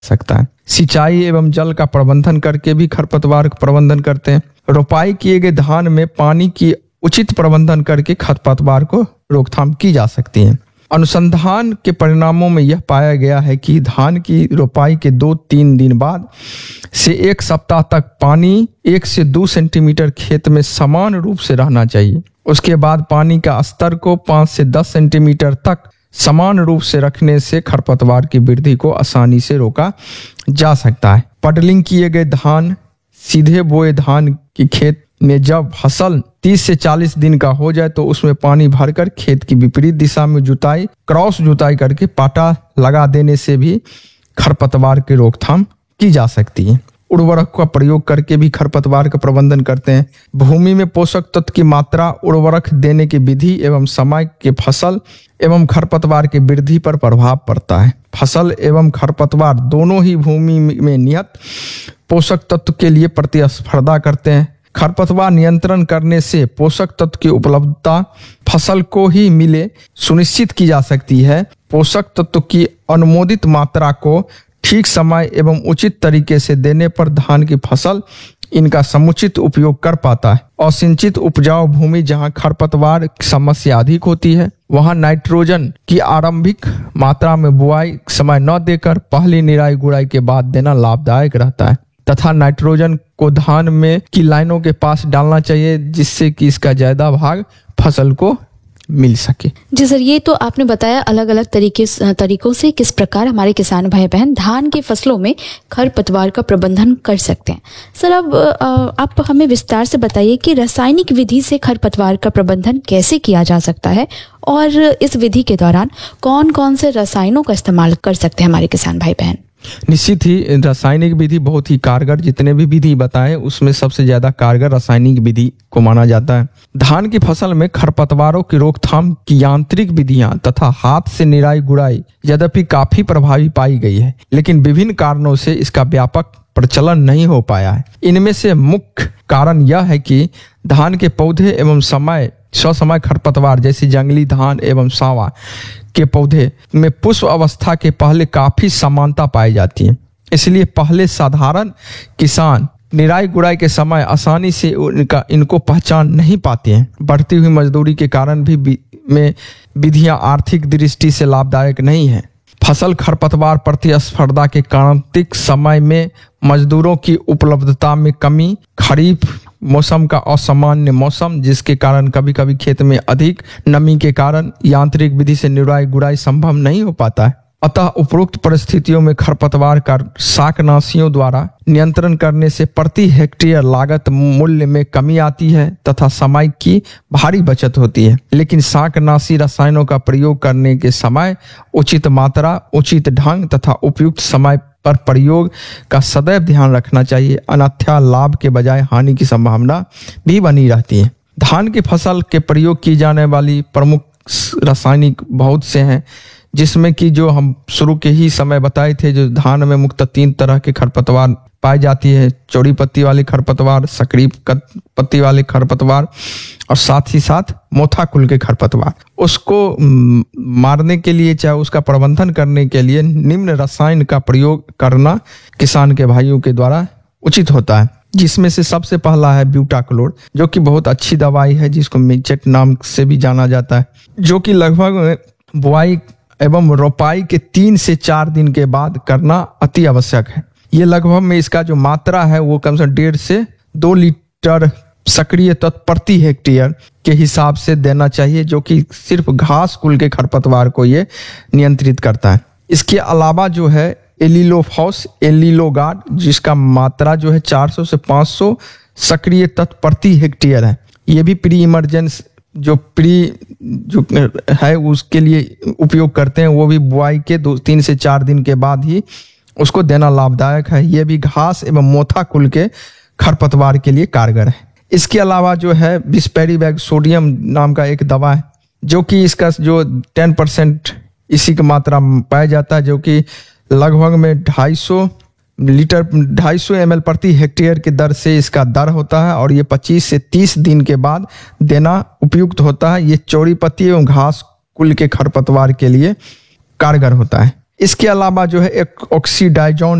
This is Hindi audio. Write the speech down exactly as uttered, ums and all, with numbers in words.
सकता है। सिंचाई एवं जल का प्रबंधन करके भी खरपतवार का प्रबंधन करते हैं। रोपाई किए गए धान में पानी की उचित प्रबंधन करके खरपतवार को रोकथाम की जा सकती है। अनुसंधान के परिणामों में यह पाया गया है कि धान की रोपाई के दो तीन दिन बाद से एक सप्ताह तक पानी एक से दो सेंटीमीटर खेत में समान रूप से रहना चाहिए। उसके बाद पानी का स्तर को पाँच से दस सेंटीमीटर तक समान रूप से रखने से खरपतवार की वृद्धि को आसानी से रोका जा सकता है। पडलिंग किए गए धान, सीधे बोए धान की खेत में जब फसल तीस से चालीस दिन का हो जाए तो उसमें पानी भरकर खेत की विपरीत दिशा में जुताई, क्रॉस जुताई करके पाटा लगा देने से भी खरपतवार की रोकथाम की जा सकती है। उर्वरक का प्रयोग करके भी खरपतवार का प्रबंधन करते हैं। भूमि में पोषक तत्व की मात्रा, उर्वरक देने की विधि एवं समय के फसल एवं खरपतवार की वृद्धि पर प्रभाव पड़ता है। फसल एवं खरपतवार दोनों ही भूमि में नियत पोषक तत्व के लिए प्रतिस्पर्धा करते हैं। खरपतवार नियंत्रण करने से पोषक तत्व की उपलब्धता फसल को ही मिले सुनिश्चित की जा सकती है। पोषक तत्व की अनुमोदित मात्रा को ठीक समय एवं उचित तरीके से देने पर धान की फसल इनका समुचित उपयोग कर पाता है। असिंचित उपजाऊ भूमि जहां खरपतवार की समस्या अधिक होती है, वहां नाइट्रोजन की आरंभिक मात्रा में बुआई समय न देकर पहली निराई गुड़ाई के बाद देना लाभदायक रहता है तथा नाइट्रोजन को धान में की लाइनों के पास डालना चाहिए, जिससे कि इसका ज्यादा भाग फसल को मिल सके। जी सर, ये तो आपने बताया अलग अलग तरीके तरीकों से किस प्रकार हमारे किसान भाई बहन धान की फसलों में खरपतवार का प्रबंधन कर सकते हैं। सर, अब आप हमें विस्तार से बताइए कि रासायनिक विधि से खरपतवार का प्रबंधन कैसे किया जा सकता है और इस विधि के दौरान कौन कौन से रसायनों का इस्तेमाल कर सकते हैं हमारे किसान भाई बहन। निश्चित ही रासायनिक विधि बहुत ही कारगर, जितने भी विधि बताएं उसमें सबसे ज्यादा कारगर रासायनिक विधि को माना जाता है। धान की फसल में खरपतवारों की रोकथाम की यांत्रिक विधियां तथा हाथ से निराई गुड़ाई यद्यपि काफी प्रभावी पाई गई है, लेकिन विभिन्न कारणों से इसका व्यापक प्रचलन नहीं हो पाया है। इनमें से मुख्य कारण यह है कि धान के पौधे एवं समय ससमय खरपतवार जैसे जंगली धान एवं सावा के पौधे में पुष्प अवस्था के पहले काफी समानता पाई जाती है। इसलिए पहले साधारण किसान निराई गुड़ाई के समय आसानी से इनका इनको पहचान नहीं पाते हैं। बढ़ती हुई मजदूरी के कारण भी में विधियां आर्थिक दृष्टि से लाभदायक नहीं है। फसल खरपतवार प्रतिस्पर्धा के क्रांतिक समय में मजदूरों की उपलब्धता में कमी, खरीफ मौसम का असामान्य मौसम जिसके कारण कभी कभी खेत में अधिक नमी के कारण यांत्रिक विधि से निराई गुड़ाई संभव नहीं हो पाता है। अतः उपरोक्त परिस्थितियों में खरपतवार का शाकनाशियों द्वारा नियंत्रण करने से प्रति हेक्टेयर लागत मूल्य में कमी आती है तथा समय की भारी बचत होती है। लेकिन शाकनाशी रसायनों का प्रयोग करने के समय उचित मात्रा, उचित ढंग तथा उपयुक्त समय पर प्रयोग का सदैव ध्यान रखना चाहिए, अन्यथा लाभ के बजाय हानि की संभावना भी बनी रहती है। धान की फसल के प्रयोग की जाने वाली प्रमुख रासायनिक बहुत से हैं, जिसमें कि जो हम शुरू के ही समय बताए थे, जो धान में मुख्यतः तीन तरह के खरपतवार पाई जाती है, चौड़ी पत्ती वाली खरपतवार, सक्रिय पत्ती वाले खरपतवार और साथ ही साथ मोथा कुल के खरपतवार। उसको मारने के लिए चाहे उसका प्रबंधन करने के लिए निम्न रसायन का प्रयोग करना किसान के भाइयों के द्वारा उचित होता है, जिसमें से सबसे पहला है ब्यूटाक्लोर, जो कि बहुत अच्छी दवाई है, जिसको मिचेट नाम से भी जाना जाता है, जो कि लगभग बुआई एवं रोपाई के तीन से चार दिन के बाद करना अति आवश्यक है। ये लगभग में इसका जो मात्रा है वो कम से कम डेढ़ से दो लीटर सक्रिय तत्व प्रति हेक्टेयर के हिसाब से देना चाहिए, जो कि सिर्फ घास कुल के खरपतवार को ये नियंत्रित करता है। इसके अलावा जो है एलिलोफॉस, एलिलोगार्ड, जिसका मात्रा जो है चार सौ से पाँच सौ सक्रिय तत्व प्रति हेक्टेयर है। ये भी प्री इमरजेंस जो प्री जो है उसके लिए उपयोग करते हैं, वो भी बुआई के दो तीन से चार दिन के बाद ही उसको देना लाभदायक है। ये भी घास एवं मोथा कुल के खरपतवार के लिए कारगर है। इसके अलावा जो है बिस्पेरिवैग सोडियम नाम का एक दवा है, जो कि इसका जो टेन परसेंट इसी की मात्रा पाया जाता है, जो कि लगभग में ढाई सौ लीटर ढाई सौ एम एल प्रति हेक्टेयर की दर से इसका दर होता है और ये पच्चीस से तीस दिन के बाद देना उपयुक्त होता है। ये चौड़ी पत्ती एवं घास कुल के खरपतवार के लिए कारगर होता है। इसके अलावा जो है एक ऑक्सीडाइजोन